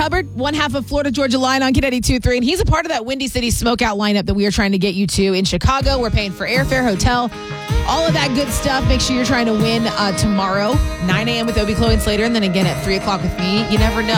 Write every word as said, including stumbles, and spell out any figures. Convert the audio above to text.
Hubbard, one half of Florida Georgia Line on Kid eighty-two point three, and he's a part of that Windy City Smokeout lineup that we are trying to get you to in Chicago. We're paying for airfare, hotel, all of that good stuff. Make sure you're trying to win uh, tomorrow, nine a.m. with Obie, Chloe, and Slater, and then again at three o'clock with me. You never know.